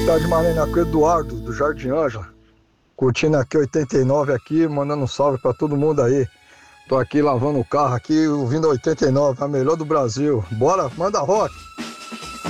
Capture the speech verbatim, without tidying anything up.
Tá de Marlene aqui, Eduardo, do Jardim Ângela. Curtindo aqui oitenta e nove aqui, mandando um salve pra todo mundo aí. Tô aqui lavando o carro aqui, ouvindo oitenta e nove, a melhor do Brasil. Bora, manda rock!